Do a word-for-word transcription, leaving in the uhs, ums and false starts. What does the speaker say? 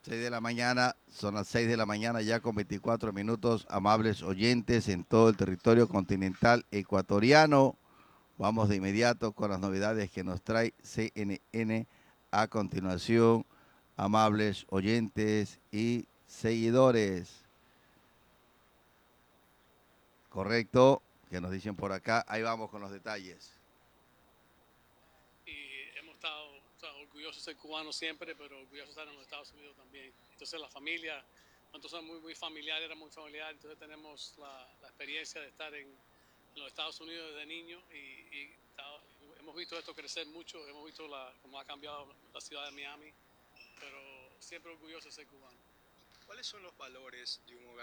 seis de la mañana, son las seis de la mañana ya con veinticuatro minutos, amables oyentes en todo el territorio continental ecuatoriano. Vamos de inmediato con las novedades que nos trae C N N a continuación, amables oyentes y seguidores. Correcto, que nos dicen por acá, ahí vamos con los detalles. Y hemos estado, o sea, orgullosos de ser cubanos siempre, pero orgullosos de estar en los Estados Unidos también. Entonces la familia, nosotros somos muy, muy familiares, era muy familiar, entonces tenemos la, la experiencia de estar en, en, los Estados Unidos desde niños y, y estado, hemos visto esto crecer mucho, hemos visto la, cómo ha cambiado la ciudad de Miami, pero siempre orgullosos de ser cubano. ¿Cuáles son los valores de un hogar